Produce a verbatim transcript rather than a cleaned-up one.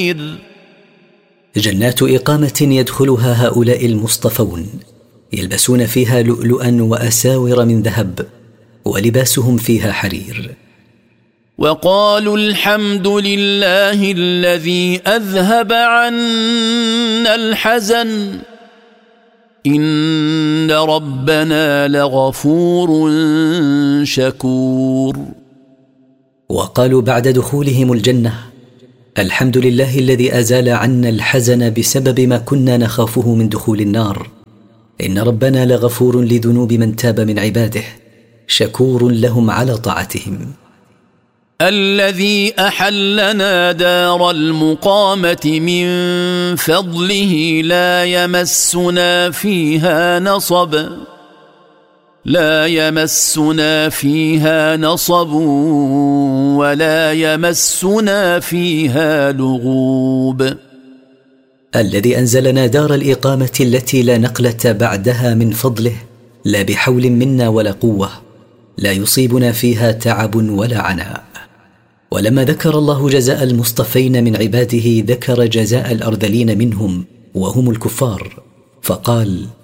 جنات إقامة يدخلها هؤلاء المصطفون يلبسون فيها لؤلؤا وأساور من ذهب ولباسهم فيها حرير. وقالوا الحمد لله الذي أذهب عنا الحزن إن ربنا لغفور شكور. وقالوا بعد دخولهم الجنة الحمد لله الذي أزال عنا الحزن بسبب ما كنا نخافه من دخول النار إن ربنا لغفور لذنوب من تاب من عباده شكور لهم على طاعتهم. الذي أحلنا دار المقامة من فضله لا يمسنا فيها نصب لا يمسنا فيها نصب ولا يمسنا فيها لغوب. الذي أنزلنا دار الإقامة التي لا نقلة بعدها من فضله لا بحول منا ولا قوة لا يصيبنا فيها تعب ولا عناء. ولما ذكر الله جزاء المصطفين من عباده ذكر جزاء الأرذلين منهم وهم الكفار فقال